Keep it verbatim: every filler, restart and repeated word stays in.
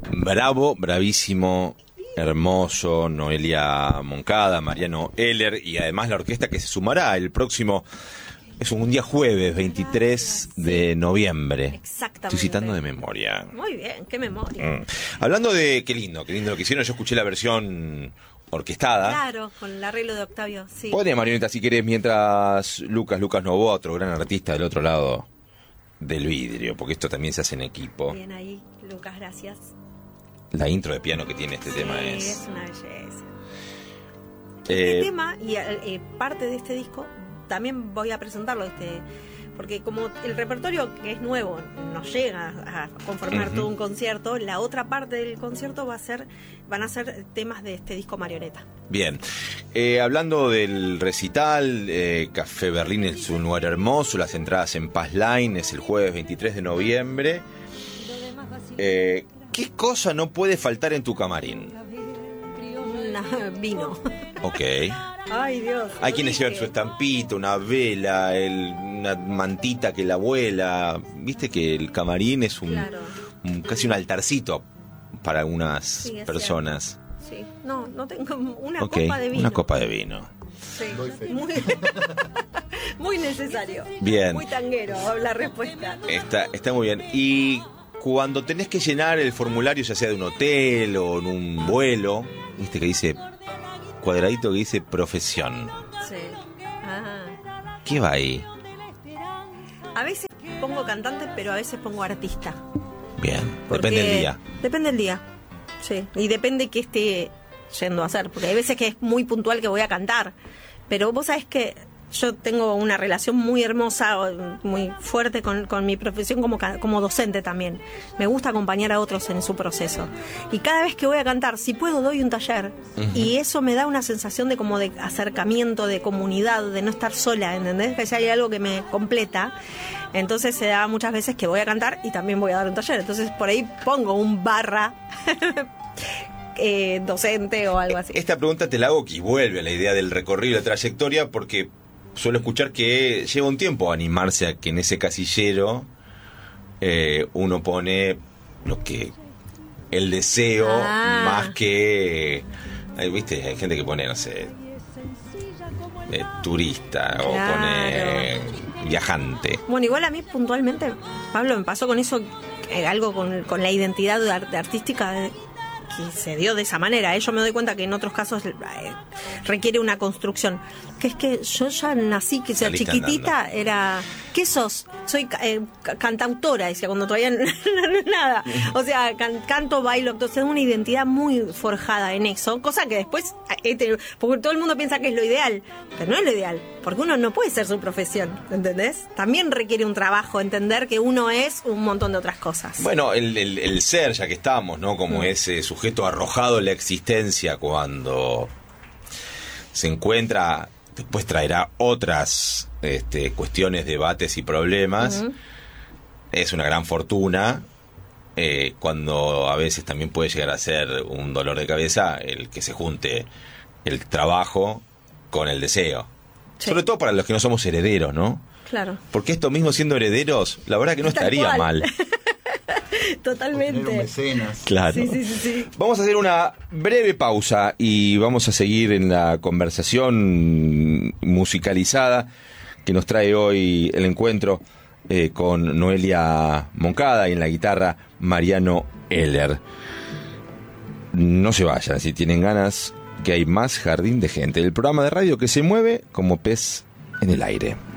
Bravo, bravísimo, hermoso, Noelia Moncada, Mariano Heller y además la orquesta que se sumará el próximo, es un día jueves, veintitrés de noviembre. Exactamente. Estoy citando de memoria. Muy bien, qué memoria. Mm. Hablando de, qué lindo, qué lindo lo que hicieron, yo escuché la versión orquestada. Claro, con el arreglo de Octavio, sí. Podría, Marioneta, si querés, mientras Lucas, Lucas Novoa, otro gran artista del otro lado del vidrio, porque esto también se hace en equipo. Bien ahí, Lucas, gracias. La intro de piano que tiene este Sí, tema es... es una belleza. Eh, Este tema y eh, parte de este disco también voy a presentarlo, este, porque como el repertorio que es nuevo nos llega a conformar uh-huh. todo un concierto, la otra parte del concierto va a ser, van a ser temas de este disco Marioneta. Bien, eh, hablando del recital, eh, Café Berlín es un lugar hermoso, las entradas en Paz Line es el jueves veintitrés de noviembre. Eh, ¿Qué cosa no puede faltar en tu camarín? Una, vino. Ok. Ay, Dios. Hay quienes llevan su estampita, una vela, el, una mantita que la vuela. Viste que el camarín es un, claro. un casi un altarcito para algunas sí, personas. Cierto. Sí, no, no tengo una okay. copa de vino. Una copa de vino. Sí, muy, muy necesario. Bien. Muy tanguero la respuesta. Está, está muy bien. Y cuando tenés que llenar el formulario, ya sea de un hotel o en un vuelo, viste que dice cuadradito que dice profesión. Sí. Ajá. ¿Qué va ahí? A veces pongo cantante, pero a veces pongo artista. Bien, porque depende del día. Depende del día, sí. Y depende qué esté yendo a hacer, porque hay veces que es muy puntual que voy a cantar, pero vos sabés que yo tengo una relación muy hermosa, muy fuerte con, con mi profesión como, como docente también. Me gusta acompañar a otros en su proceso. Y cada vez que voy a cantar, si puedo, doy un taller. Uh-huh. Y eso me da una sensación de como de acercamiento, de comunidad, de no estar sola, ¿entendés? Que si hay algo que me completa. Entonces se da muchas veces que voy a cantar y también voy a dar un taller. Entonces por ahí pongo un barra... eh, docente o algo así. Esta pregunta te la hago que vuelve a la idea del recorrido y la trayectoria, porque suelo escuchar que lleva un tiempo animarse a que en ese casillero eh, uno pone lo que el deseo ah. más que eh, viste, hay gente que pone, no sé, eh, turista claro. o pone viajante. Bueno, igual a mí puntualmente, Pablo, me pasó con eso, eh, algo con, con la identidad de art- artística de, que se dio de esa manera. ¿eh? Yo me doy cuenta que en otros casos eh, requiere una construcción. Que es que yo ya nací, que sea chiquitita, andando. Era... ¿Qué sos? Soy eh, cantautora, decía, cuando todavía no, no, nada. O sea, can, canto, bailo, entonces es una identidad muy forjada en eso. Cosa que después, este, porque todo el mundo piensa que es lo ideal, pero no es lo ideal. Porque uno no puede ser su profesión, ¿entendés? También requiere un trabajo, entender que uno es un montón de otras cosas. Bueno, el, el, el ser, ya que estamos, ¿no? Como mm. ese sujeto arrojado en la existencia cuando se encuentra... Después traerá otras este, cuestiones, debates y problemas. Uh-huh. Es una gran fortuna. Eh, cuando a veces también puede llegar a ser un dolor de cabeza el que se junte el trabajo con el deseo. Sí. Sobre todo para los que no somos herederos, ¿no? Claro. Porque esto mismo siendo herederos, la verdad que no Tal estaría cual. mal. Totalmente. Mecenas. Claro. Sí, sí, sí, sí. Vamos a hacer una breve pausa y vamos a seguir en la conversación musicalizada que nos trae hoy el encuentro eh, con Noelia Moncada y en la guitarra Mariano Heller. No se vayan, si tienen ganas, que hay más Jardín de Gente, el programa de radio que se mueve como pez en el aire.